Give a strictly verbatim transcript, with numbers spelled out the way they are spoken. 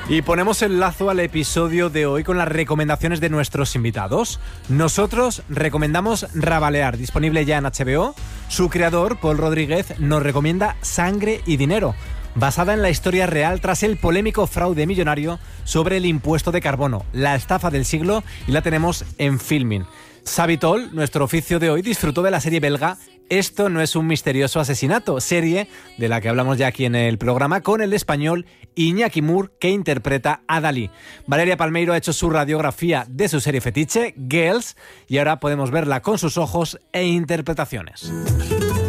Y ponemos el lazo al episodio de hoy con las recomendaciones de nuestros invitados. Nosotros recomendamos Rabalear, disponible ya en H B O. Su creador, Pol Rodríguez, nos recomienda Sangre y Dinero, basada en la historia real tras el polémico fraude millonario sobre el impuesto de carbono, la estafa del siglo, y la tenemos en Filmin. Xavi Tol, nuestro oficio de hoy, disfrutó de la serie belga Esto no es un misterioso asesinato, serie de la que hablamos ya aquí en el programa, con el español Iñaki Moore, que interpreta a Dalí. Valeria Palmeiro ha hecho su radiografía de su serie fetiche, Girls, y ahora podemos verla con sus ojos e interpretaciones.